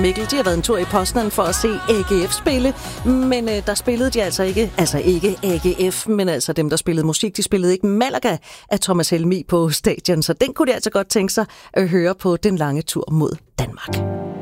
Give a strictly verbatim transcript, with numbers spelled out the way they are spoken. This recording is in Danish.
Mikkel, de har været en tur i Poznan for at se A G F spille, men øh, der spillede de altså ikke, altså ikke A G F, men altså dem, der spillede musik, de spillede ikke Malaga af Thomas Helmig på stadion, så den kunne de altså godt tænke sig at høre på den lange tur mod Danmark.